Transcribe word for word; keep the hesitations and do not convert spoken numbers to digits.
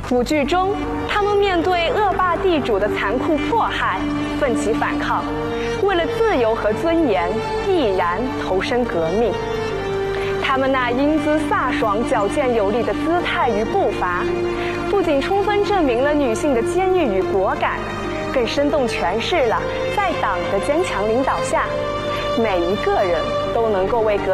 古剧中，他们面对恶霸地主的残酷迫害，奋起反抗，为了自由和尊严，毅然投身革命。他们那英姿飒爽、矫健有力的姿态与步伐，不仅充分证明了女性的坚毅与果敢，更生动诠释了在党的坚强领导下，每一个人都能够为革